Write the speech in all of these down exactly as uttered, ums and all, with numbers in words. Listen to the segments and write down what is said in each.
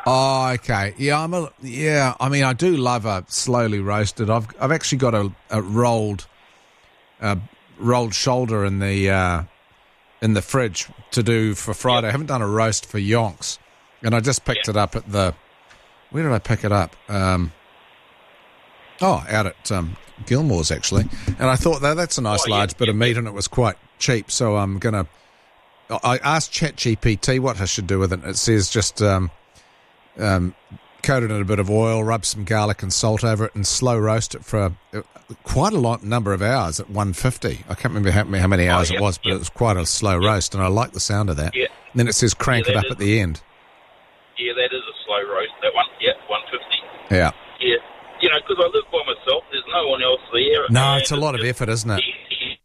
Oh, okay. Yeah, I'm a, yeah. I mean, I do love a slowly roasted. I've I've actually got a, a rolled, uh, rolled shoulder in the uh, in the fridge to do for Friday. Yep. I haven't done a roast for yonks, and I just picked yep. it up at the. Where did I pick it up? Um, oh, out at um, Gilmore's actually, and I thought that that's a nice oh, large yeah, bit yeah, of meat, yeah. and it was quite cheap. So I'm gonna. I asked ChatGPT what I should do with it. It says just. Um, Um, coat it in a bit of oil, rub some garlic and salt over it, and slow roast it for a, quite a lot number of hours at one fifty. I can't remember how, how many hours oh, yep, it was, but yep. it was quite a slow yep. roast, and I like the sound of that. Yep. And then it says crank yeah, it up is, at the end. Yeah, that is a slow roast, that one. Yeah, one fifty. Yeah. Yeah. You know, because I live by myself, there's no one else there. No, it's a lot of effort, isn't it? Easy.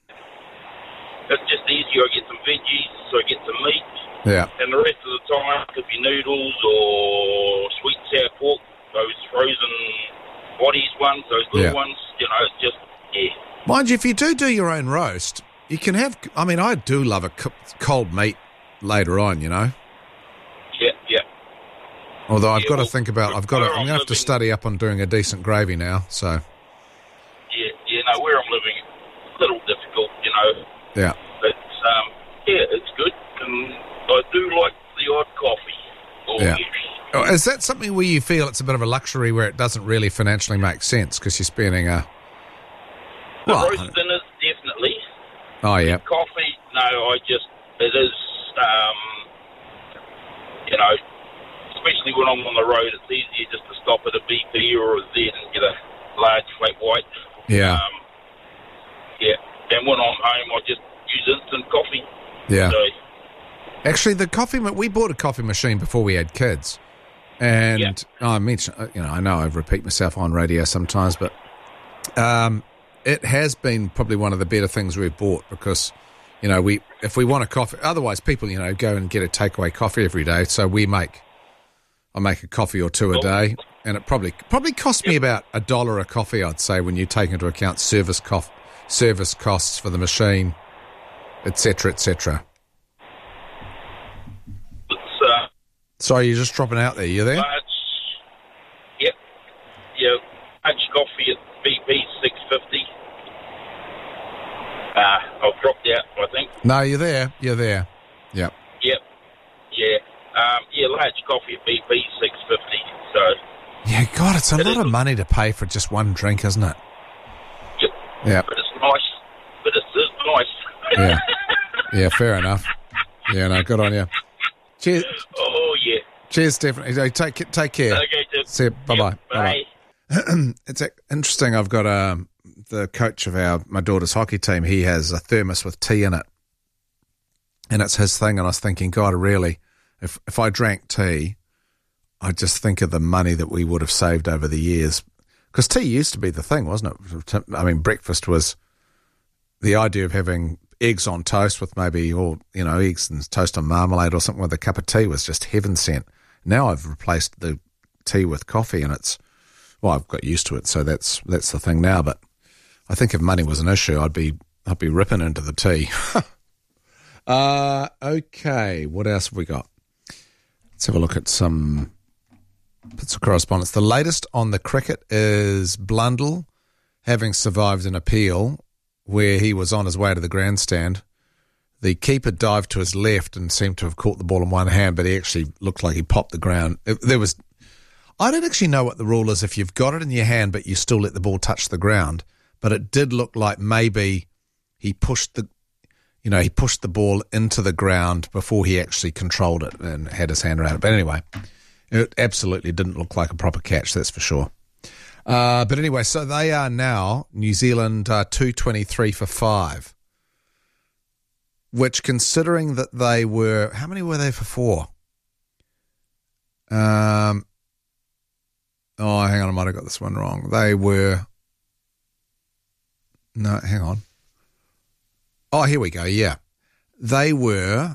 It's just easier. I get some veggies, so I get some meat. Yeah. And the rest of the time, it could be noodles or sweet and sour pork, those frozen bodies ones, those little yeah. ones, you know, it's just, yeah. Mind you, if you do do your own roast, you can have, I mean, I do love a cold meat later on, you know? Yeah, yeah. Although I've yeah, got well, to think about, I've got to, I'm going to have to study up on doing a decent gravy now, so. Yeah, yeah, no, where I'm living, it's a little difficult, you know. Yeah. But, um, yeah, it's good, and I do like the odd coffee. Or yeah. Oh, is that something where you feel it's a bit of a luxury where it doesn't really financially make sense because you're spending a... The well, roast dinners, definitely. Oh, yeah. Coffee, no, I just... It is, um, you know, especially when I'm on the road, it's easier just to stop at a B P or a Z and get a large flat white. Yeah. Um, yeah. And when I'm home, I just use instant coffee. Yeah. So, actually, the coffee, we bought a coffee machine before we had kids. And yeah. I mentioned, you know, I know I repeat myself on radio sometimes, but um, it has been probably one of the better things we've bought because, you know, we if we want a coffee, otherwise people, you know, go and get a takeaway coffee every day. So we make, I make a coffee or two a day, and it probably probably costs me about a dollar a coffee, I'd say, when you take into account service cost, service costs for the machine, et cetera, et cetera. Uh, Sorry, you're just dropping out there. You there? Large, yep. Yeah, large coffee at B P six fifty. Uh, I've dropped out, I think. No, you're there. You're there. Yep. Yep. Yeah. Um, yeah, large coffee at B P six fifty. So. Yeah, God, it's a it lot is, of money to pay for just one drink, isn't it? Yep. Yeah. But it's nice. But it's, it's nice. Yeah. Yeah, fair enough. Yeah, no, good on you. Cheers. Oh, yeah. Cheers, Stephanie. Take, take care. Okay, Jeff. See you. Bye-bye. Yep, bye. Bye-bye. It's interesting. I've got um, the coach of our my daughter's hockey team. He has a thermos with tea in it. And it's his thing. And I was thinking, God, really, if, if I drank tea, I just think of the money that we would have saved over the years. Because tea used to be the thing, wasn't it? I mean, breakfast was the idea of having eggs on toast with maybe, or, you know, eggs and toast on marmalade or something with a cup of tea was just heaven sent. Now I've replaced the tea with coffee, and it's, well, I've got used to it, so that's that's the thing now. But I think if money was an issue, I'd be I'd be ripping into the tea. uh, okay, what else have we got? Let's have a look at some bits of correspondence. The latest on the cricket is Blundell having survived an appeal where he was on his way to the grandstand. The keeper dived to his left and seemed to have caught the ball in one hand, but he actually looked like he popped the ground. It, there was, I don't actually know what the rule is if you've got it in your hand but you still let the ball touch the ground, but it did look like maybe he pushed the, you know, he pushed the ball into the ground before he actually controlled it and had his hand around it. But anyway, it absolutely didn't look like a proper catch, that's for sure. Uh, but anyway, so they are now, New Zealand, uh, two twenty-three for five, which, considering that they were, how many were they for four? Um, oh, hang on, I might have got this one wrong. They were, no, hang on. Oh, here we go, yeah. They were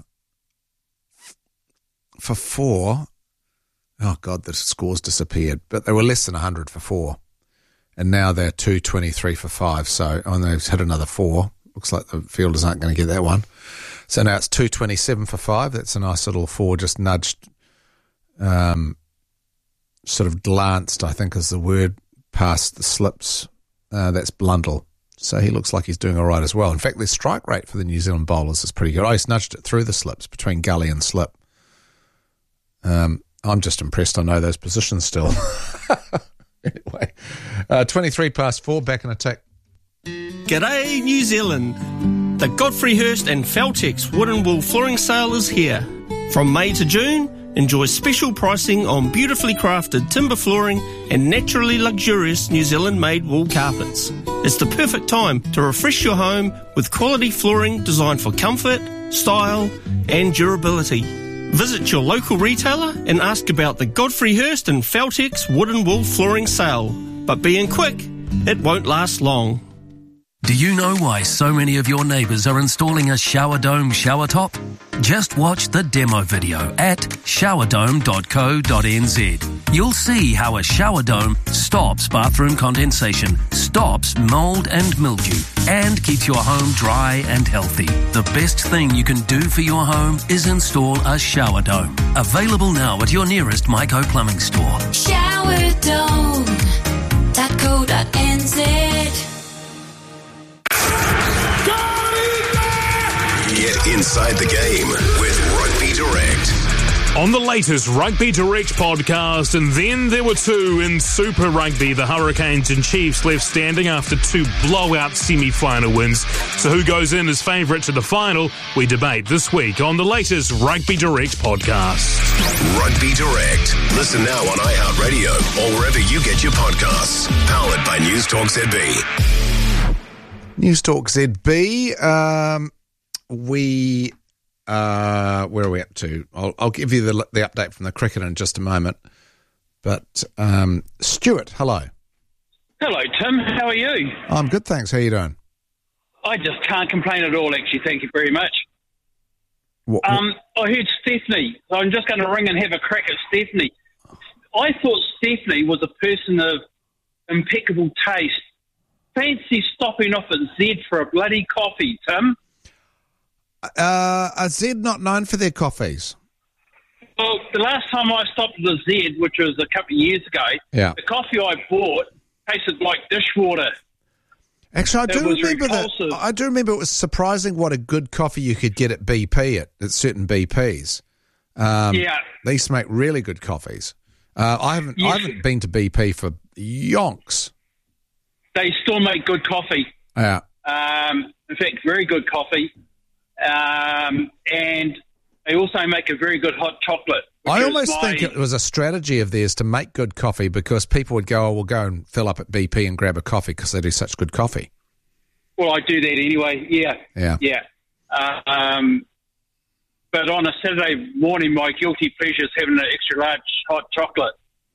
for four. Oh, God, the scores disappeared. But they were less than one hundred for four. And now they're two twenty-three for five. So, oh, and they've hit another four. Looks like the fielders aren't going to get that one. So now it's two twenty-seven for five. That's a nice little four, just nudged um, sort of glanced, I think is the word, past the slips. Uh, that's Blundell. So he looks like he's doing all right as well. In fact, their strike rate for the New Zealand bowlers is pretty good. I just nudged it through the slips between gully and slip. Um, I'm just impressed I know those positions still. Anyway, uh, twenty-three past four, back in attack. G'day, New Zealand. The Godfrey Hirst and Feltex Wooden Wool Flooring Sale is here. From May to June, enjoy special pricing on beautifully crafted timber flooring and naturally luxurious New Zealand-made wool carpets. It's the perfect time to refresh your home with quality flooring designed for comfort, style and durability. Visit your local retailer and ask about the Godfrey Hirst and Feltex Wooden Wool Flooring Sale. But being quick, it won't last long. Do you know why so many of your neighbours are installing a shower dome shower top? Just watch the demo video at shower dome dot co dot n z. You'll see how a shower dome stops bathroom condensation, stops mould and mildew, and keeps your home dry and healthy. The best thing you can do for your home is install a shower dome. Available now at your nearest Myco Plumbing store. shower dome dot co dot n z. Get inside the game with Rugby Direct. On the latest Rugby Direct podcast, and then there were two in Super Rugby. The Hurricanes and Chiefs left standing after two blowout semi-final wins. So who goes in as favourite to the final? We debate this week on the latest Rugby Direct podcast. Rugby Direct. Listen now on iHeartRadio or wherever you get your podcasts. Powered by News Talk Z B. News Talk Z B. Um, we, uh, where are we up to? I'll, I'll give you the the update from the cricket in just a moment. But um, Stuart, hello. Hello, Tim. How are you? I'm good, thanks. How are you doing? I just can't complain at all, actually. Thank you very much. What, Um, I heard Stephanie, so I'm just going to ring and have a crack at Stephanie. I thought Stephanie was a person of impeccable taste. Fancy stopping off at Z for a bloody coffee, Tim. Uh, are Z not known for their coffees? Well, the last time I stopped at the Z, which was a couple of years ago, Yeah. the coffee I bought tasted like dishwater. Actually, I It do was remember that. repulsive. I do remember it was surprising what a good coffee you could get at B P at, at certain B Ps. Um, Yeah. They used to make really good coffees. Uh, I haven't. I Yes. haven't been to B P for yonks. They still make good coffee. Yeah. Um, in fact, very good coffee. Um, and they also make a very good hot chocolate. which I is almost my- think it was a strategy of theirs to make good coffee because people would go, oh, we'll go and fill up at B P and grab a coffee because they do such good coffee. Well, I do that anyway, yeah. Yeah. Yeah. Uh, um, but on a Saturday morning, my guilty pleasure is having an extra large hot chocolate.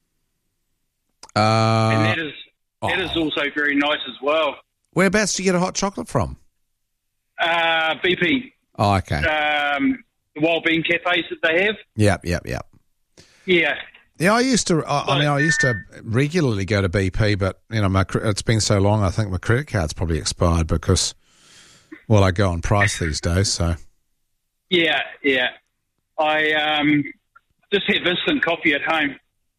Uh, and that is that oh. is also very nice as well. Whereabouts do you get a hot chocolate from? Uh, B P, Oh, okay. um, the Wild Bean Cafes that they have. Yep, yep, yep. Yeah. Yeah, I used to. I, I mean, I used to regularly go to B P, but you know, my cre- it's been so long. I think my credit card's probably expired because, well, I go on price these days. So, Yeah, yeah. I um, just have instant coffee at home.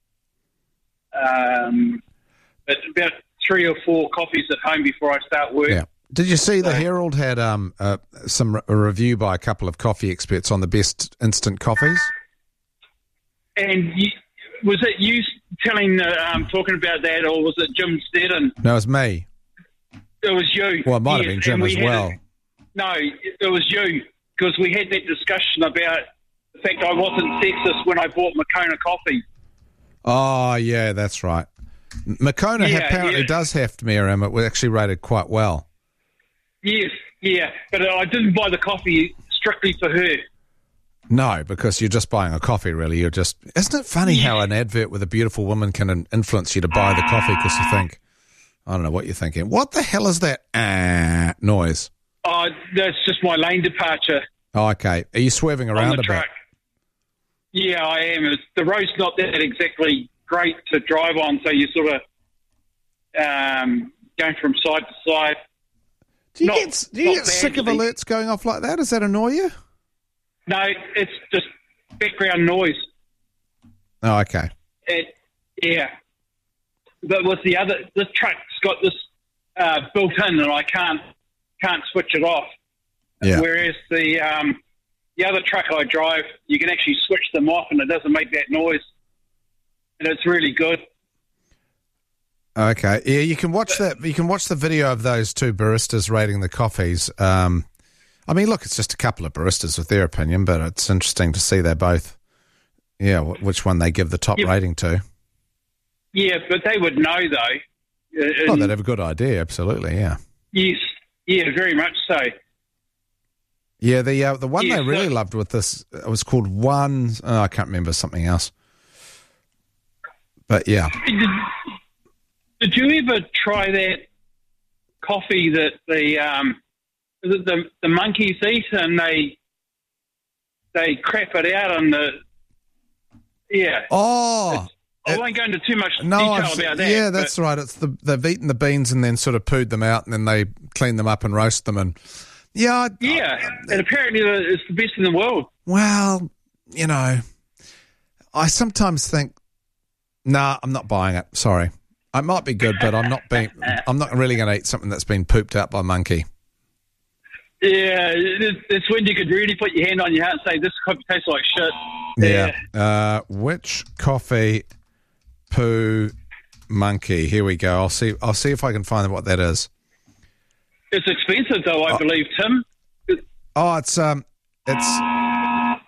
Um, but about three or four coffees at home before I start work. yeah. Did you see the So- Herald had um uh, some a review by a couple of coffee experts on the best instant coffees? And you, was it you telling, uh, um, talking about that, or was it Jim Steddon? No, it was me. It was you. Well, it might have Yes, been Jim and we as had well. a- no, it was you, because we had that discussion about the fact I wasn't sexist when I bought Makona coffee. Oh, yeah, that's right. Makona Yeah, apparently yeah. does have to mirror him. It was actually rated quite well. Yes, yeah, but I didn't buy the coffee strictly for her. No, because you're just buying a coffee, really. You're just. Isn't it funny how an advert with a beautiful woman can in- influence you to buy the coffee because you think, I don't know what you're thinking. What the hell is that ah, noise? Oh, that's just my lane departure Oh, okay. Are you swerving on around the a bit? truck. Yeah, I am. It's, the road's not that exactly great to drive on, so you're sort of um, going from side to side. Do you Not- get, do you not get sick of badly. alerts going off like that? Does that annoy you? No, it's just background noise. Oh, okay. It, yeah. But with the other, this truck's got this uh, built in, and I can't can't switch it off. Yeah. Whereas the um, the other truck I drive, you can actually switch them off, and it doesn't make that noise, and it's really good. Okay. Yeah, you can watch that. You can watch the video of those two baristas rating the coffees. Um, I mean, look, it's just a couple of baristas with their opinion, but it's interesting to see they both, yeah, wh- which one they give the top Yeah. rating to. Yeah, but they would know though. Uh, Oh, and- they'd have a good idea. Absolutely, yeah. yes, yeah, very much so. Yeah, the uh, the one Yeah, they really so- loved with this, it was called One, oh, I can't remember, something else. But yeah. Did, did you ever try that coffee that the um, the, the the monkeys eat, and they they crap it out on the yeah? Oh, I won't go into too much no, detail I've, about that. yeah, that's but, right. It's the they've eaten the beans and then sort of pooed them out, and then they clean them up and roast them. And yeah, I- yeah, and apparently it's the best in the world. well, you know, I sometimes think, nah, I'm not buying it. Sorry, it might be good, but I'm not being. I'm not really going to eat something that's been pooped out by a monkey. Yeah, it's, it's when you could really put your hand on your heart and say, this coffee tastes like shit. Yeah. Uh, which coffee poo monkey? Here we go. I'll see. I'll see if I can find what that is. It's expensive, though, I believe, Tim. Oh, it's um, it's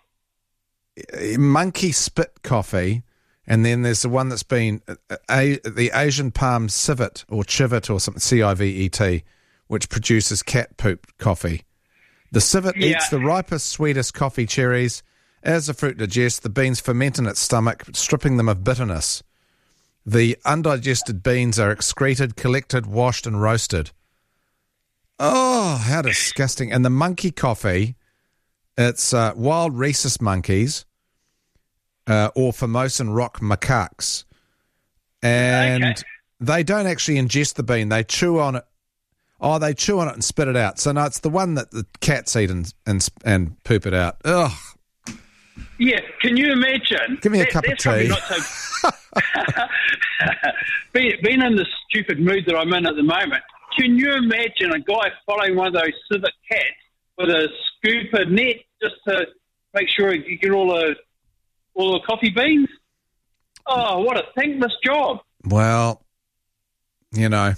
monkey spit coffee, and then there's the one that's been uh, a, the Asian palm civet or civet or something, C I V E T, which produces cat poop coffee. The civet Yeah. eats the ripest, sweetest coffee cherries. As the fruit digests, the beans ferment in its stomach, stripping them of bitterness. The undigested beans are excreted, collected, washed, and roasted. Oh, how disgusting. And the monkey coffee, it's uh, wild rhesus monkeys uh, or Formosan rock macaques. And Okay. they don't actually ingest the bean. They chew on it. Oh, they chew on it and spit it out. So, no, it's the one that the cats eat and and, and poop it out. Ugh. Yeah, can you imagine? Give me a That- cup of that's probably tea. Not so... being, being in the stupid mood that I'm in at the moment, can you imagine a guy following one of those civet cats with a scoop of net just to make sure you get all the all the coffee beans? Oh, what a thankless job! Well, you know,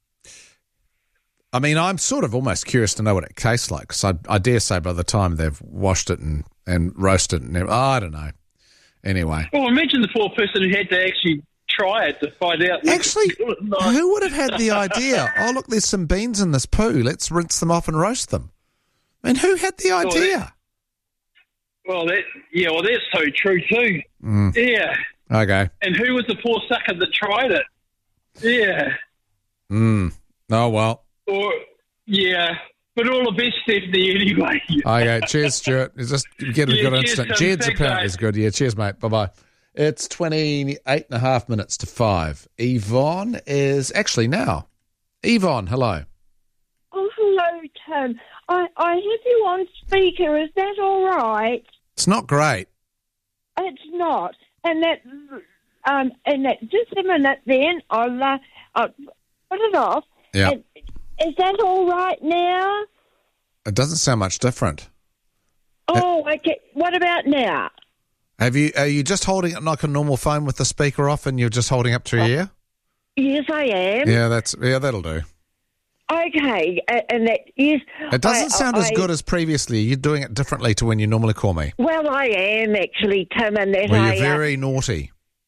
I mean, I'm sort of almost curious to know what it tastes like, because I, I dare say by the time they've washed it and, and roasted it, and everything, oh, I don't know. Anyway. Well, imagine the poor person who had to actually try it to find out. Actually, It was nice. who would have had the idea? Oh, look, there's some beans in this poo. Let's rinse them off and roast them. I mean, who had the idea? Well, that yeah, well, that's so true too. Mm. Yeah, Okay. and who was the poor sucker that tried it? Yeah. Mm. Oh, well. Or yeah, but all the best, Stephanie. Anyway. Okay, cheers, Stuart. It's just get a Yeah, good cheers, instant. Tim. Jed's Thanks, apparently mate. is good. Yeah, cheers, mate. Bye-bye. It's twenty-eight and a half minutes to five. Yvonne is actually now. Yvonne, hello. Oh, hello, Tim. I, I have you on speaker. Is that all right? It's not great. It's not. And that, um, and that, just a minute then, I'll, uh, I'll put it off. Yeah. And, is that all right now? It doesn't sound much different. Oh, okay. What about now? Have you? Are you just holding it like a normal phone with the speaker off, and you're just holding up to your ear? Yes, I am. Yeah, that's yeah, that'll do. Okay, a- and that, yes. It doesn't I- sound as I- good as previously. You're doing it differently to when you normally call me. Well, I am actually, Tim, and that Well, I... you're uh, very naughty.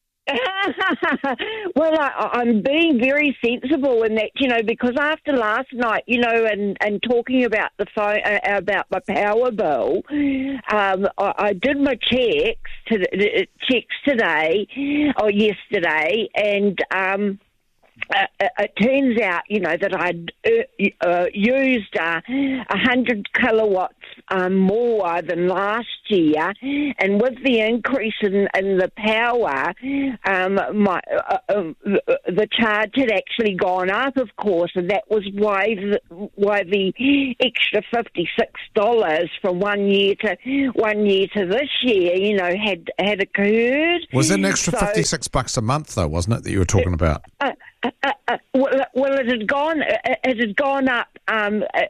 well, I, I'm being very sensible in that, you know, because after last night, you know, and, and talking about the phone, uh, about my power bill, um, I, I did my checks to, checks today or yesterday, and um, Uh, it turns out, you know, that I'd uh, uh, used uh, one hundred kilowatts um, more than last year, and with the increase in, in the power, um, my uh, uh, the charge had actually gone up, of course, and that was why the, why the extra fifty-six dollars from one year to one year to this year, you know, had had occurred. Was it an extra so, fifty-six bucks a month, though, wasn't it, that you were talking about? Uh, Uh, uh, uh, well, well, it had gone. It, it had gone up. Um, it,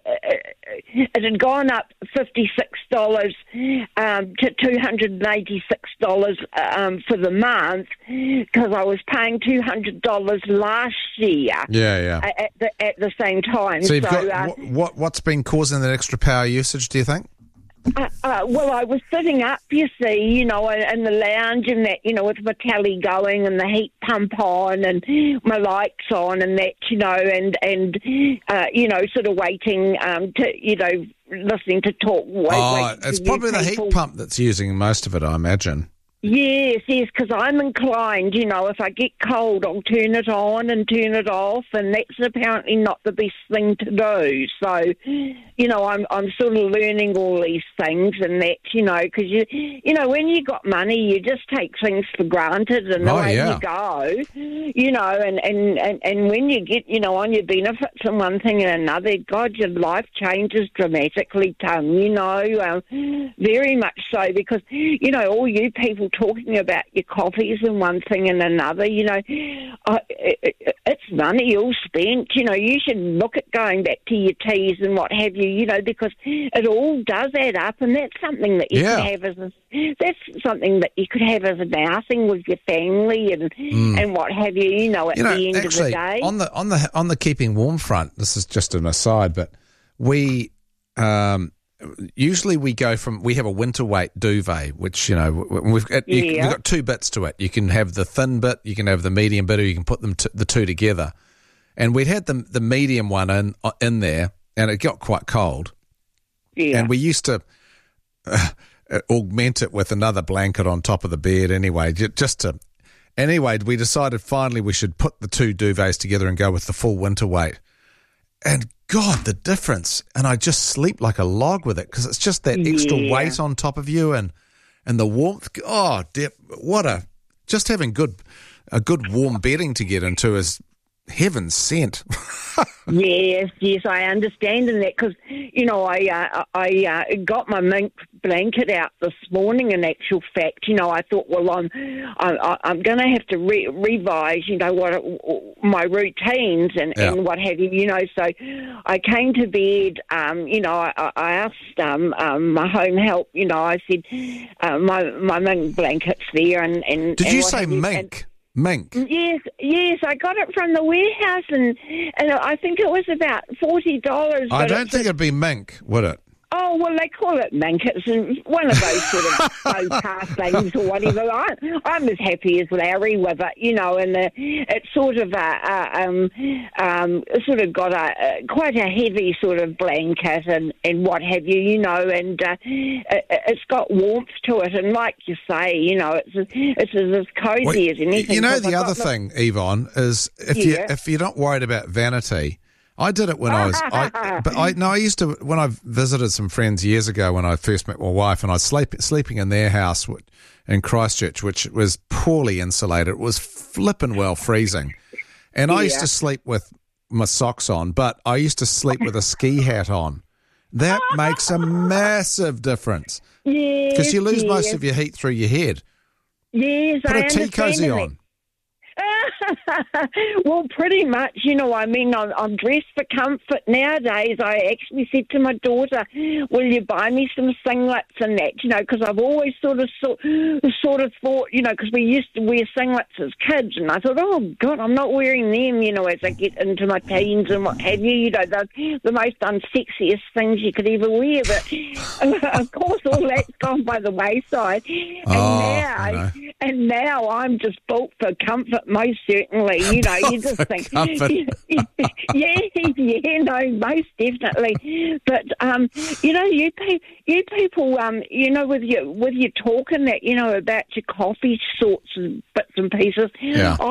it had gone up fifty-six dollars um, to two hundred and eighty-six dollars um, for the month because I was paying two hundred dollars last year. Yeah, yeah. At the, at the same time. So, you've so got, uh, what, what what's been causing that extra power usage? Do you think? Uh, uh, well, I was sitting up, you see, you know, in, in the lounge and that, you know, with my telly going and the heat pump on and my lights on and that, you know, and, and uh, you know, sort of waiting um, to, you know, listening to talk. Wait, Oh, wait it's to probably the people. heat pump that's using most of it, I imagine. Yes, yes, because I'm inclined, you know, if I get cold, I'll turn it on and turn it off, and that's apparently not the best thing to do. So, you know, I'm I'm sort of learning all these things and that, you know, because, you you know, when you got money, you just take things for granted and Oh, away yeah. you go, you know, and, and, and, and when you get, you know, on your benefits and one thing and another, God, your life changes dramatically, Tom, you know, um, very much so, because, you know, all you people talking about your coffees and one thing and another, you know, I, it, it's money all spent. You know, you should look at going back to your teas and what have you, you know, because it all does add up, and that's something that you Yeah. could have as a, that's something that you could have as an outing with your family and Mm. and what have you, you know, at You know, the end actually, of the day. on the on the on the keeping warm front, this is just an aside, but we um, usually we go from we have a winter weight duvet, which you know we've got, you, Yeah. we've got two bits to it. You can have the thin bit, you can have the medium bit, or you can put them t- the two together. And we'd had the the medium one in in there, and it got quite cold. Yeah. And we used to uh, augment it with another blanket on top of the bed anyway, ju- just to. Anyway, we decided finally we should put the two duvets together and go with the full winter weight. And God, the difference. And I just sleep like a log with it because it's just that extra Yeah. weight on top of you and, and the warmth. Oh, dear, what a, just having good, a good warm bedding to get into is heaven sent. Yes, yes, I understand in that because, you know, I uh, I uh, got my mink blanket out this morning. In actual fact, you know, I thought, well, I'm I, I'm going to have to re- revise, you know, what my routines and, Yeah. and what have you, you know. So I came to bed, um, you know, I, I asked um, um, my home help, you know, I said uh, my my mink blanket's there, and, and Did and you what say have you, mink? and- Mink. Yes, yes, I got it from the warehouse, and and I think it was about forty dollars. I don't think it'd be mink, would it? Oh, well, they call it mink. It's one of those sort of low-car things or whatever. I, I'm as happy as Larry with it, you know, and the, it's sort of a, a um, um, sort of got a, a quite a heavy sort of blanket and, and what have you, you know, and uh, it, it's got warmth to it. And like you say, you know, it's it's as cozy Well, as anything. You know, 'cause the I other got the- thing, Yvonne, is if you Yeah. if you're not worried about vanity, I did it when I was, I, but I no, I used to when I visited some friends years ago when I first met my wife, and I was sleep, sleeping in their house which, in Christchurch, which was poorly insulated. It was flippin' well freezing, and I used Yeah. to sleep with my socks on, but I used to sleep with a ski hat on. That makes a massive difference Yes, because you lose yes. most of your heat through your head. Yes, Put I a tea understand cozy that. on. Well, pretty much, you know, I mean, I'm, I'm dressed for comfort nowadays. I actually said to my daughter, will you buy me some singlets and that, you know, because I've always sort of sort, sort of thought, you know, because we used to wear singlets as kids, and I thought, oh, God, I'm not wearing them, you know, as I get into my teens and what have you, you know, they're the most unsexiest things you could ever wear, but of course all that's gone by the wayside. And Oh, now, I know. and now I'm just built for comfort, most certainly. You know, you just For think, comfort. yeah, yeah, no, most definitely. But um, you know, you pe- you people, um, you know, with your with your talking that, you know, about your coffee sorts and bits and pieces. Yeah. I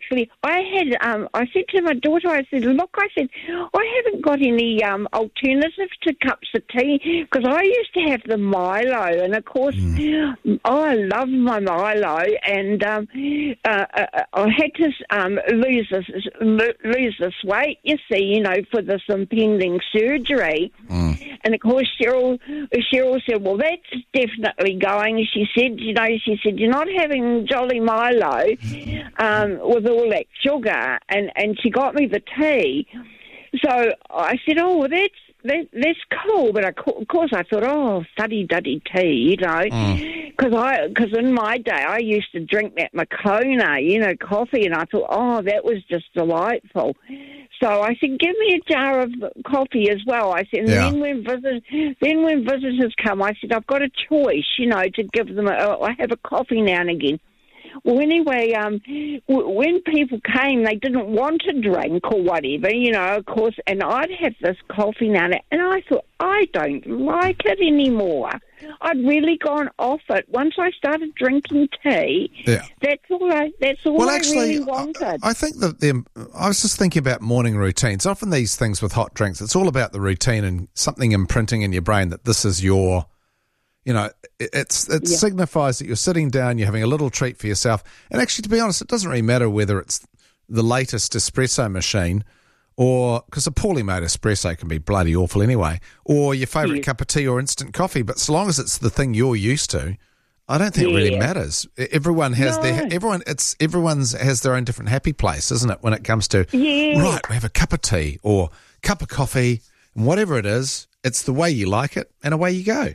actually, I had, um, I said to my daughter, I said, look, I said, I haven't got any um, alternative to cups of tea, because I used to have the Milo, and of course, mm. I love my Milo, and um, uh, uh, I had to um, lose this lose this weight, you see, you know, for this impending surgery. Mm. And of course, Cheryl, Cheryl said, well, that's definitely going. She said, you know, she said, you're not having Jolly Milo um, with all that sugar, and, and she got me the tea. So I said, oh, well, that's that, that's cool, but I, of course I thought, oh, fuddy-duddy tea, you know, because mm. I because in my day I used to drink that Moccona, you know, coffee, and I thought, oh, that was just delightful. So I said, give me a jar of coffee as well. I said, and yeah. then when visit, then when visitors come, I said, I've got a choice, you know, to give them. A, I have a coffee now and again. Well, anyway, um, w- when people came, they didn't want to drink or whatever, you know, of course, and I'd have this coffee now, and I thought, I don't like it anymore. I'd really gone off it. Once I started drinking tea, yeah. that's all I, that's all well, I actually, really wanted. I, I think that the, I was just thinking about morning routines. Often these things with hot drinks, it's all about the routine and something imprinting in your brain that this is your... You know, it's it yeah. signifies that you're sitting down, you're having a little treat for yourself. And actually, to be honest, it doesn't really matter whether it's the latest espresso machine or, because a poorly made espresso can be bloody awful anyway, or your favourite yeah. cup of tea or instant coffee. But so long as it's the thing you're used to, I don't think yeah. it really matters. Everyone has no. their, everyone, it's, everyone's has their own different happy place, isn't it, when it comes to, yeah. right, we have a cup of tea or cup of coffee, and whatever it is, it's the way you like it and away you go.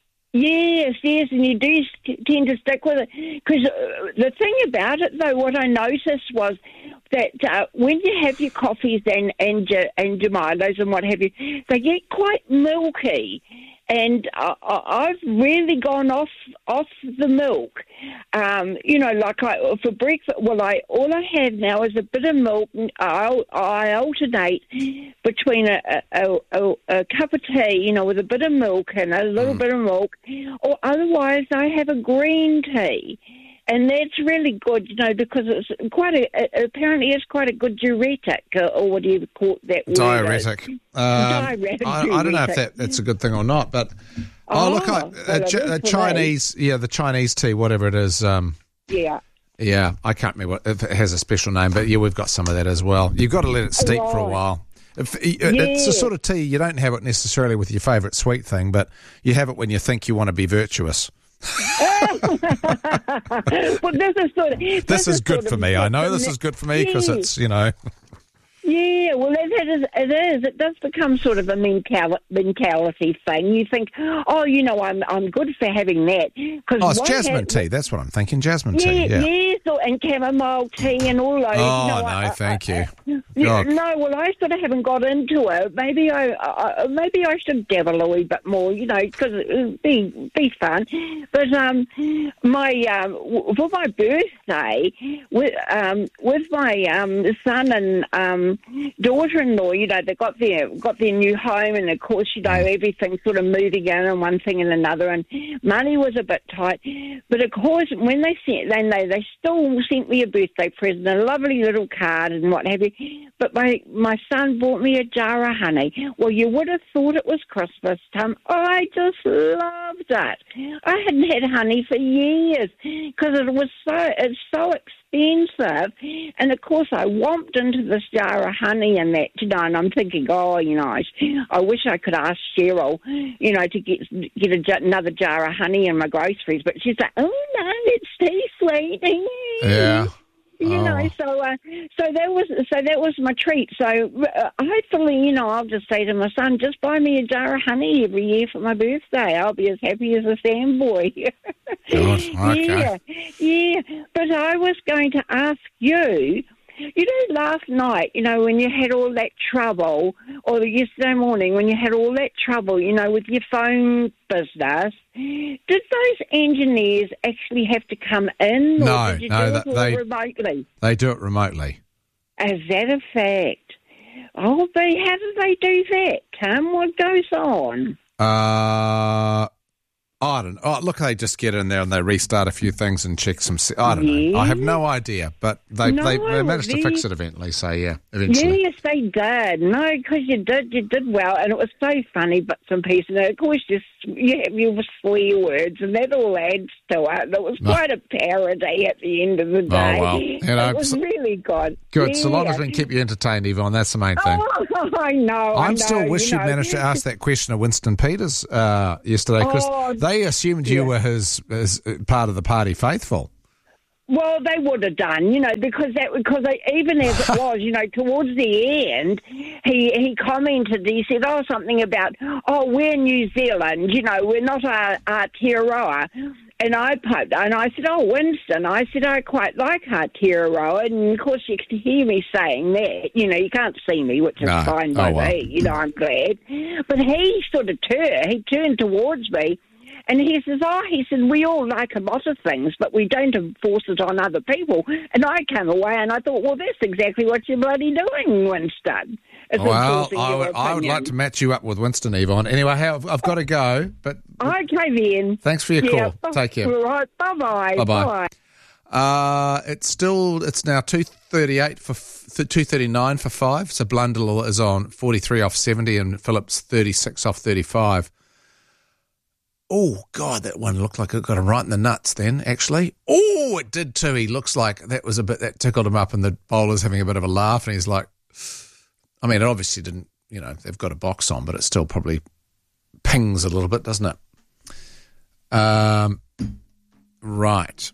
Yes, yes, and you do tend to stick with it. Because uh, the thing about it, though, what I noticed was that uh, when you have your coffees and and your, and your Milos and what have you, they get quite milky. And uh, I've really gone off off the milk. Um, you know, like I, for breakfast, well, I all I have now is a bit of milk. I, I alternate between a, a, a, a cup of tea, you know, with a bit of milk and a little mm. bit of milk, or otherwise I have a green tea. And that's really good, you know, because it's quite a, apparently it's quite a good diuretic, uh, or what do you call that word? Diuretic. Um, diuretic. I, I don't know if that, that's a good thing or not, but, oh, oh look, I, well, a, a Chinese, yeah, the Chinese tea, whatever it is. Um, yeah. Yeah, I can't remember what, if it has a special name, but yeah, we've got some of that as well. You've got to let it steep right. for a while. If, yeah. It's the sort of tea, you don't have it necessarily with your favourite sweet thing, but you have it when you think you want to be virtuous. well, this is sort of, this, this is, is good sort for of me. I know this is good for me because yeah. it's, you know. Yeah, well, it, it is. It is. It does become sort of a mental, mentality thing. You think, oh, you know, I'm I'm good for having that. Cause oh, it's jasmine ha- tea. That's what I'm thinking. Jasmine yeah, tea. Yeah, yes, and chamomile tea and all those. Oh you know, no, I, thank I, you. I, no, well, I sort of haven't got into it. Maybe I, I maybe I should dabble a wee bit more. You know, because it'd be be fun. But um, my um, for my birthday with um with my um son and um. daughter-in-law, you know, they got their got their new home, and of course, you know, everything's sort of moving in and one thing and another, and money was a bit tight. But of course, when they sent, then they they still sent me a birthday present, a lovely little card and what have you. But my my son bought me a jar of honey. Well, you would have thought it was Christmas time. I just loved it. I hadn't had honey for years because it was so it's so expensive, and of course, I whomped into this jar of honey and that, you know, and I'm thinking, oh, you know, I, I wish I could ask Cheryl, you know, to get get a, another jar of honey in my groceries, but she's like, oh no, it's too sweet. Yeah. You oh. know, so uh, so that was so that was my treat. So uh, hopefully, you know, I'll just say to my son, just buy me a jar of honey every year for my birthday. I'll be as happy as a sandboy. God, okay. Yeah, yeah. But I was going to ask you. You know, last night, you know, when you had all that trouble, or yesterday morning when you had all that trouble, you know, with your phone business, did those engineers actually have to come in? Or no, did you no, do that, it they remotely? They do it remotely. Is that a fact? Oh, but how do they do that, Tim? What goes on? Uh, I don't know. Oh, look, they just get in there and they restart a few things and check some... Se- I don't Yeah. know. I have no idea, but they No, they, they managed to they- fix it eventually, so yeah, eventually. Yes, they did. No, because you did, you did well, and it was so funny, bits and pieces. And of course, you, you have your swear words, and that all adds to it. It was No. quite a parody at the end of the day. Oh, well. You know, it was so- really good. Good, yeah. so long as we can keep you entertained, Yvonne, that's the main thing. Oh, I know. I I'm know, still wish you you'd know. managed to ask that question of Winston Peters uh, yesterday, because Oh, they assumed you yeah. were his, his uh, part of the party faithful. Well, they would have done, you know, because that because they, even as it was, you know, towards the end, he he commented, he said, oh, something about, oh, we're New Zealand, you know, we're not a Aotearoa. And I piped, and I said, oh, Winston, I said, I quite like Aotearoa. And, of course, you can hear me saying that. You know, you can't see me, which is No. fine by Oh, well. me. You know, I'm glad. But he sort of turned, he turned towards me. And he says, oh, he said, we all like a lot of things, but we don't enforce it on other people. And I came away and I thought, well, that's exactly what you're bloody doing, Winston. Is Well, enforcing I your would, I would opinion. like to match you up with Winston, Yvonne. Anyway, I've, I've got to go, but Okay, then. thanks for your Yeah. call. Take care. All right, bye-bye. Bye-bye. Uh, it's still, it's now two thirty-eight for, two thirty-nine for five, so Blundell is on forty-three off seventy and Phillips thirty-six off thirty-five. Oh, God, that one looked like it got him right in the nuts then, actually. Oh, it did too. He looks like that was a bit, that tickled him up, and the bowler's having a bit of a laugh, and he's like, I mean, it obviously didn't, you know, they've got a box on, but it still probably pings a little bit, doesn't it? Um, right.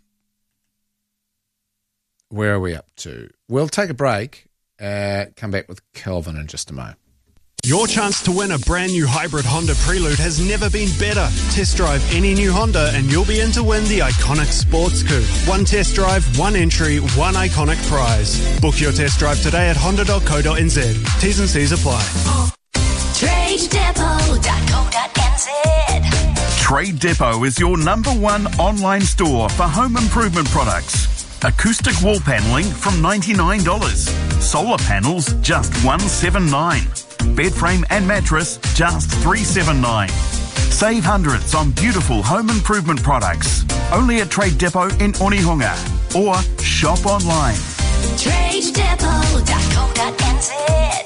Where are we up to? We'll take a break, uh, come back with Kelvin in just a moment. Your chance to win a brand new hybrid Honda Prelude has never been better. Test drive any new Honda and you'll be in to win the iconic Sports Coupe. One test drive, one entry, one iconic prize. Book your test drive today at honda dot co dot n z. T's and C's apply. trade depot dot co dot n z. Trade Depot is your number one online store for home improvement products. Acoustic wall panelling from ninety-nine dollars. Solar panels just one hundred seventy-nine dollars. Bed frame and mattress just three hundred seventy-nine dollars. Save hundreds on beautiful home improvement products. Only at Trade Depot in Onehunga. Or shop online. trade depot dot co dot n z.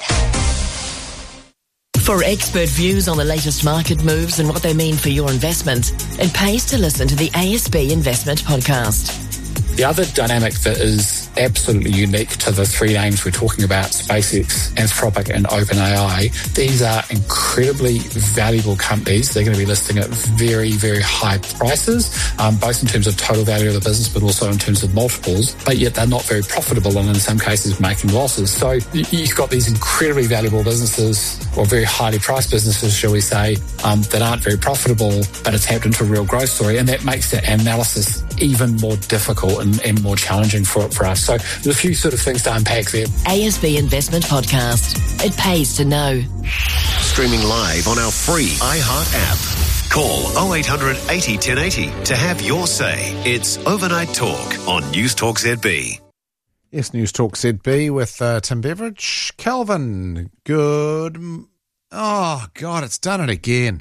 For expert views on the latest market moves and what they mean for your investment, it pays to listen to the A S B Investment Podcast. The other dynamic that is absolutely unique to the three names we're talking about, SpaceX, Anthropic and OpenAI, these are incredibly valuable companies. They're going to be listing at very, very high prices, um, both in terms of total value of the business, but also in terms of multiples, but yet they're not very profitable and in some cases making losses. So you've got these incredibly valuable businesses, or very highly priced businesses, shall we say, um, that aren't very profitable, but are tapped into a real growth story, and that makes the analysis even more difficult and, and more challenging for, for us. So there's a few sort of things to unpack there. A S B Investment Podcast. It pays to know. Streaming live on our free iHeart app. Call oh eight hundred eighty ten eighty to have your say. It's Overnight Talk on News Talk Z B. Yes, News Talk Z B with uh, Tim Beveridge. Kelvin, good. Oh, God, it's done it again.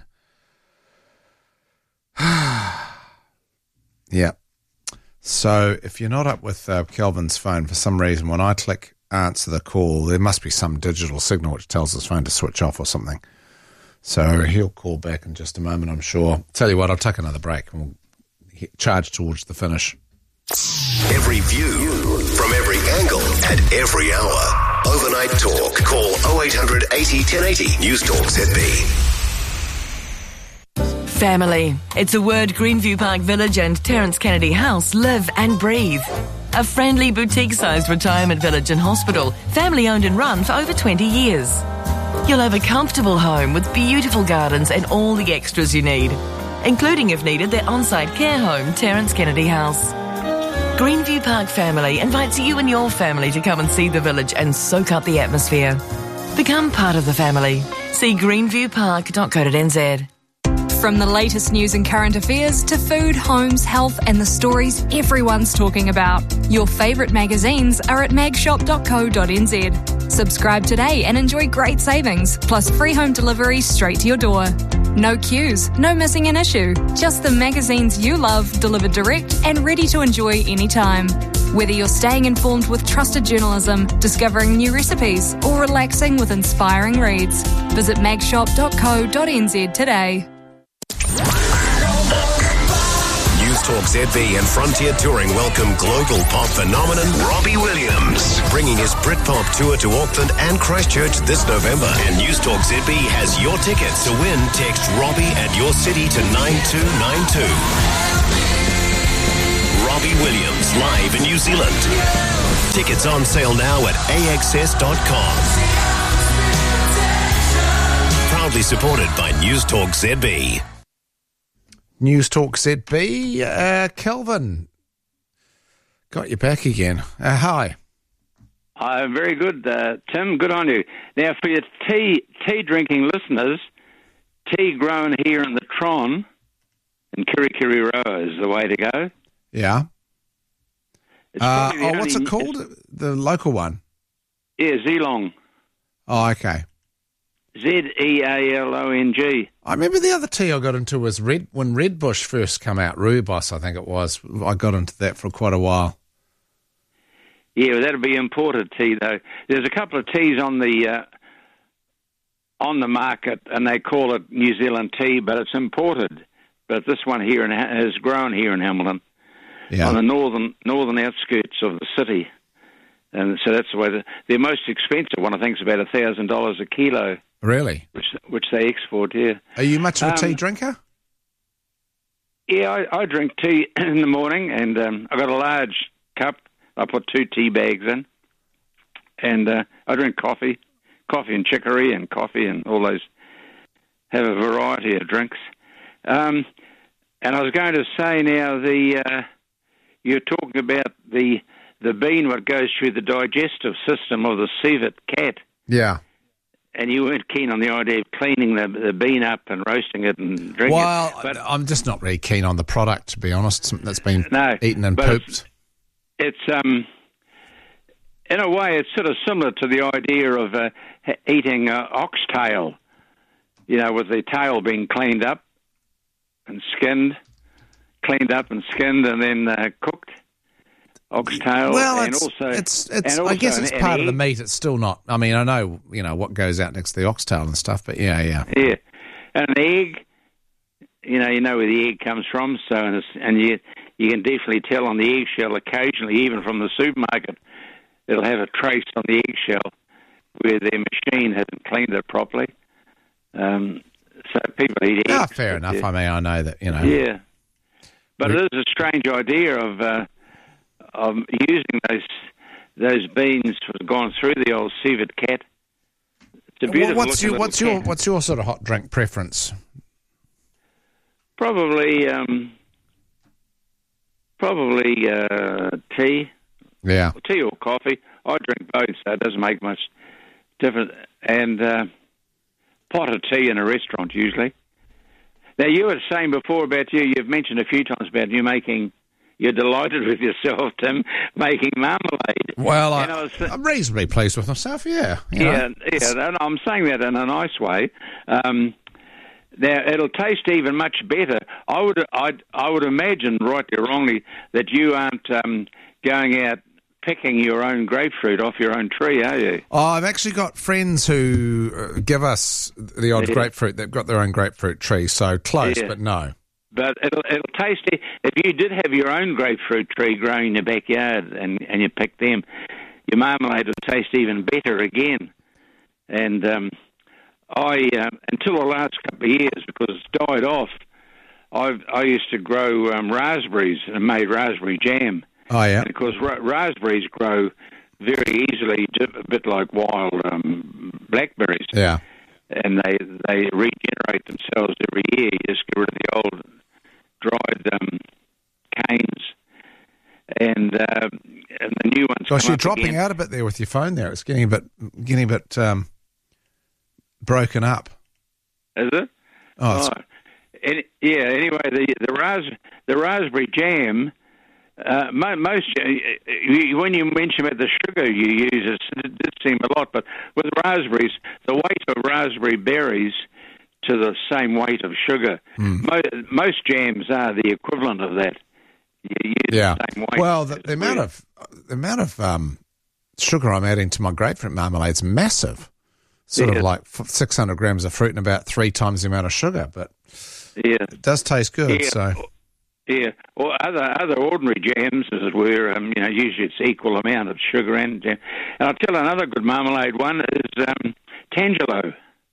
Yeah. So if you're not up with uh, Kelvin's phone for some reason, when I click answer the call, there must be some digital signal which tells his phone to switch off or something. So he'll call back in just a moment, I'm sure. Tell you what, I'll take another break and we'll charge towards the finish. Every view from every angle at every hour. Overnight Talk. Call oh eight hundred eighty ten eighty. News Talk Z B. Family. It's a word Greenview Park Village and Terence Kennedy House live and breathe. A friendly boutique-sized retirement village and hospital, family-owned and run for over twenty years. You'll have a comfortable home with beautiful gardens and all the extras you need, including, if needed, their on-site care home, Terence Kennedy House. Greenview Park Family invites you and your family to come and see the village and soak up the atmosphere. Become part of the family. See greenview park dot co dot n z. From the latest news and current affairs to food, homes, health and the stories everyone's talking about. Your favourite magazines are at mag shop dot co dot n z. Subscribe today and enjoy great savings, plus free home delivery straight to your door. No queues, no missing an issue. Just the magazines you love delivered direct and ready to enjoy anytime. Whether you're staying informed with trusted journalism, discovering new recipes, or relaxing with inspiring reads, visit mag shop dot co dot n z today. Talk Z B and Frontier Touring welcome global pop phenomenon Robbie Williams, bringing his Britpop tour to Auckland and Christchurch this November. And News Talk Z B has your tickets. To win, text Robbie at your city to nine two nine two. Robbie Williams live in New Zealand. Tickets on sale now at a x s dot com. Proudly supported by News Talk Z B. News Talk Z B, uh, Kelvin, got you back again. Uh, hi. Uh, very good, uh, Tim. Good on you. Now, for your tea tea drinking listeners, tea grown here in the Tron in Kirikiriroa is the way to go. Yeah. Uh, probably the oh, what's only- it called? The local one? Yeah, Zeelong. Oh, okay. Z E A L O N G. I remember the other tea I got into was Red when Red Bush first came out, Rooibos, I think it was. I got into that for quite a while. Yeah, well, that'll be imported tea, though. There's a couple of teas on the uh, on the market, and they call it New Zealand tea, but it's imported. But this one here in, has grown here in Hamilton, yeah. on the northern northern outskirts of the city. And so that's the way. The, the most expensive one, I think, is about a thousand dollars a kilo. Really? Which which they export, yeah. Are you much of a Um, tea drinker? Yeah, I, I drink tea in the morning, and um, I've got a large cup. I put two tea bags in, and uh, I drink coffee, coffee and chicory, and coffee and all those. Have a variety of drinks. Um, and I was going to say now, the uh, you're talking about the the bean, what goes through the digestive system of the civet cat. Yeah. And you weren't keen on the idea of cleaning the, the bean up and roasting it and drinking Well, it. But I'm just not really keen on the product, to be honest, that's been No, eaten and but pooped. it's, um, in a way, it's sort of similar to the idea of uh, h- eating uh, oxtail, you know, with the tail being cleaned up and skinned, cleaned up and skinned and then uh, cooked. Oxtail, Well, and it's, also, it's, it's, and also I guess it's an- part an of the egg. meat. It's still not. I mean, I know, you know, what goes out next to the oxtail and stuff, but yeah, yeah. Yeah, and an egg, you know, you know where the egg comes from, so and, it's, and you you can definitely tell on the eggshell occasionally, even from the supermarket, it'll have a trace on the eggshell where their machine hasn't cleaned it properly. Um, so people eat eggs. Ah, fair but, enough. uh, I mean, I know that, you know. Yeah, but it is a strange idea of uh, of using those those beans for gone through the old civet cat. It's a Well, beautiful what's looking your what's little your cat. what's your sort of hot drink preference? Probably, um, probably uh, tea. Yeah. Tea or coffee. I drink both, so it doesn't make much difference. And uh, pot of tea in a restaurant usually. Now you were saying before about you. You've mentioned a few times about you making. You're delighted with yourself, Tim, making marmalade. Well, And I, was, I'm reasonably pleased with myself. Yeah. you yeah, know. yeah. And I'm saying that in a nice way. Um, now it'll taste even much better. I would, I'd, I would imagine, rightly or wrongly, that you aren't um, going out picking your own grapefruit off your own tree, are you? Oh, I've actually got friends who uh, give us the odd Yeah. grapefruit. They've got their own grapefruit tree, so close, Yeah. but no. But it'll, it'll taste. If you did have your own grapefruit tree growing in your backyard and, and you picked them, your marmalade would taste even better again. And um, I, uh, until the last couple of years, because it's died off, I've, I used to grow um, raspberries and made raspberry jam. Oh, yeah. And of course, ra- raspberries grow very easily, just a bit like wild um, blackberries. Yeah. And they they regenerate themselves every year. You just get rid of the old dried um, canes, and, uh, and the new ones. Gosh, come you're up dropping again. out a bit there with your phone there. It's getting a bit, getting a bit um, broken up. Is it? Oh, it's, Oh, any, yeah. Anyway, the the ras the raspberry jam. Uh, mo- most uh, you, when you mention about the sugar you use, it did seem a lot, but with raspberries, the weight of raspberry berries to the same weight of sugar. Mm. Mo- most jams are the equivalent of that. You use Yeah. the same weight. Well, the, the amount of the amount of um, sugar I'm adding to my grapefruit marmalade's massive. Sort Yeah. of like f- six hundred grams of fruit and about three times the amount of sugar, but yeah. it does taste good. Yeah. So Yeah, or other other ordinary jams, as it were. Um, you know, usually it's equal amount of sugar and jam. And I'll tell you another good marmalade one is um, Tangelo.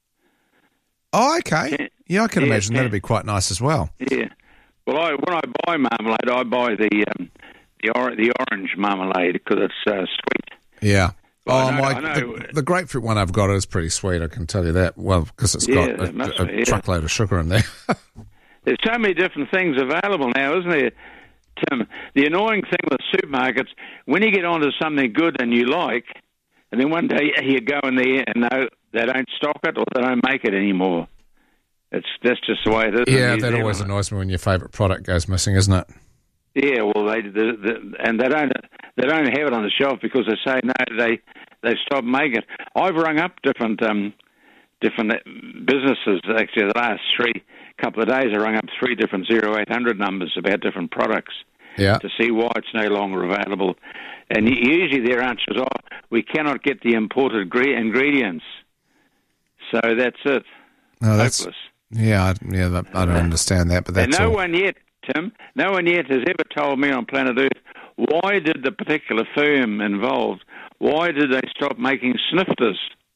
oh, okay, Tan- yeah, I can yeah, imagine tan- that'd be quite nice as well. Yeah. Well, I, when I buy marmalade, I buy the um, the, or- the orange marmalade because it's uh, sweet. Yeah. Well, oh I know- my! I know- the, the grapefruit one I've got is pretty sweet. I can tell you that. Well, because it's Yeah, got it must a, a be, yeah. truckload of sugar in there. There's so many different things available now, isn't there, Tim? The annoying thing with supermarkets, when you get onto something good and you like, and then one day you go in there and no, they don't stock it or they don't make it anymore. It's that's just the way it is. in yeah, New that always Zealand. annoys me when your favourite product goes missing, isn't it? Yeah, well, they the, the, and they don't they don't have it on the shelf because they say no, they they stopped making it. I've rung up different um, different businesses actually the last three couple of days. I rung up three different zero eight hundred numbers about different products Yeah. to see why it's no longer available. And usually their answer is, "Oh, we cannot get the imported gre- ingredients." So that's it. No, that's Hopeless. yeah, I, yeah. That, I don't understand that, but And that's no all. one yet, Tim, no one yet has ever told me on planet Earth why did the particular firm involved, why did they stop making snifters?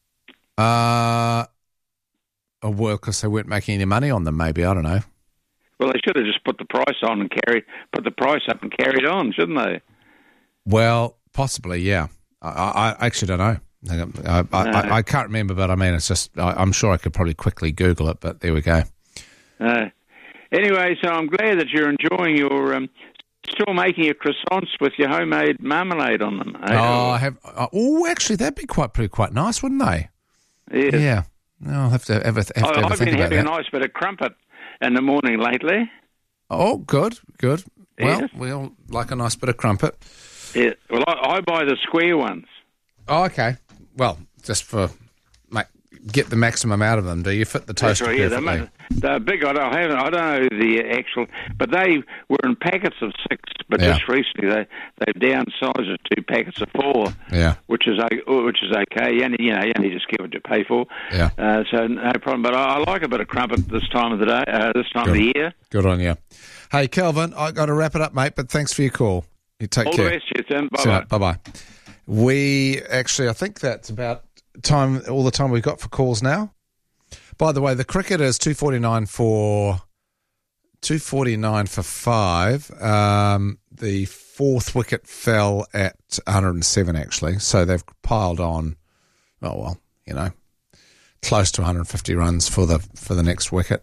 Uh, oh, well, because they weren't making any money on them. Maybe I don't know. Well, they should have just put the price on and carry, put the price up and carried on, shouldn't they? Well, possibly, yeah. I, I, I actually don't know. I, I, I, I can't remember, but I mean, it's just. I, I'm sure I could probably quickly Google it, but there we go. Uh, anyway, so I'm glad that you're enjoying your, um, still making your croissants with your homemade marmalade on them. eh? Oh, I have. Oh, actually, that'd be quite pretty quite nice, wouldn't they? Yes. Yeah. No, I'll have to have, a- have, to have a I've think been about having that. a nice bit of crumpet in the morning lately. Oh, good, good. Well, Yes. we all like a nice bit of crumpet. Yeah. Well, I, I buy the square ones. Oh, okay. Well, just for make, get the maximum out of them. Do you fit the That's toaster right, yeah, they're, perfectly? mu- they're big. I don't, I don't I don't know the actual, but they were in packets of six. But Yeah. just recently, they they've downsized it to packets of four. Yeah. Which is o- which is okay. You only, you know, you only just get what you pay for. Yeah. Uh, so no problem. But I, I like a bit of crumpet this time of the day. Uh, this time of Good. the year. Good on you. Hey, Kelvin, I got to wrap it up, mate. But thanks for your call. You take All care. the best, you Tim. Bye bye. Bye bye. We actually, I think that's about time. All the time we've got for calls now. By the way, the cricket is two forty nine for two forty nine for five. Um, the fourth wicket fell at one hundred seven actually, so they've piled on. Oh well, you know, close to one hundred fifty runs for the for the next wicket.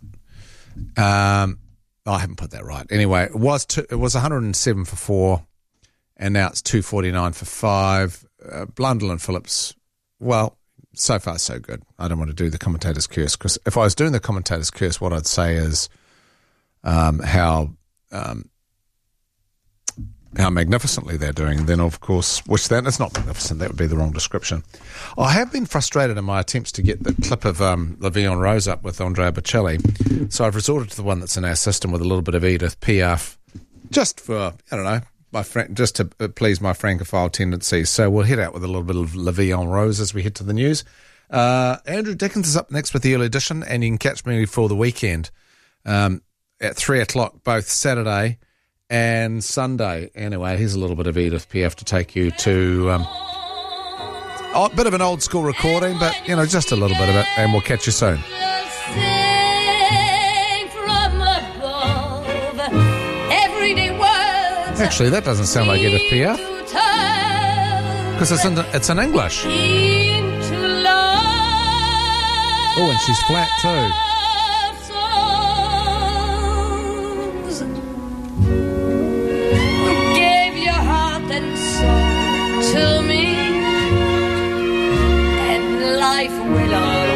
Um, I haven't put that right. Anyway, it was two, it was one hundred seven for four. And now it's two forty-nine for five. Uh, Blundell and Phillips, well, so far so good. I don't want to do the commentator's curse because if I was doing the commentator's curse, what I'd say is um, how um, how magnificently they're doing. Then, of course, which then it's not magnificent. That would be the wrong description. I have been frustrated in my attempts to get the clip of um, Le'Veon Rose up with Andrea Bocelli. So I've resorted to the one that's in our system with a little bit of Edith Piaf, just for, I don't know, my fran- just to uh, please my francophile tendencies. So we'll head out with a little bit of Le'Veon Rose as we head to the news. Uh, Andrew Dickens is up next with the early edition, and you can catch me for the weekend um, at three o'clock, both Saturday and Sunday. Anyway, here's a little bit of Edith Piaf to take you to um, a bit of an old school recording, but, you know, just a little bit of it, and we'll catch you soon. Actually, that doesn't sound like Edith Piaf, because it's in, it's in English. Oh, and she's flat too. Gave your heart and soul to me, and life will